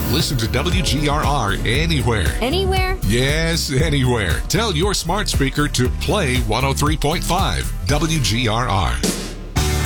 Listen to WGRR anywhere. Anywhere? Yes, anywhere. Tell your smart speaker to play 103.5 WGRR.